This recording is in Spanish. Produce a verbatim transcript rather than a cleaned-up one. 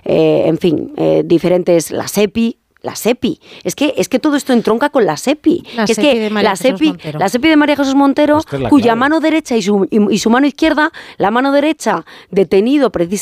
eh, en fin, eh, diferentes, la SEPI, la SEPI. Es que, es que todo esto entronca con la SEPI. La que es SEPI que de María la Jesús SEPI, Montero. la SEPI de María Jesús Montero, Esta es la cuya clave. mano derecha y su, y, y su mano izquierda, la mano derecha detenido precisamente